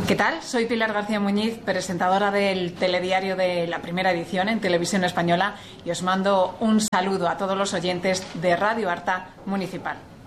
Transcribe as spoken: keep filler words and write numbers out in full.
¿Qué tal? Soy Pilar García Muñiz, presentadora del telediario de la Primera Edición en Televisión Española, y os mando un saludo a todos los oyentes de Radio Arta Municipal.